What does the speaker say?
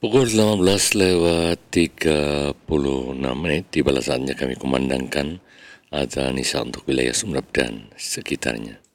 Pukul 18:36 tibalah saatnya kami kumandangkan azan isya untuk wilayah Sumeneb dan sekitarnya.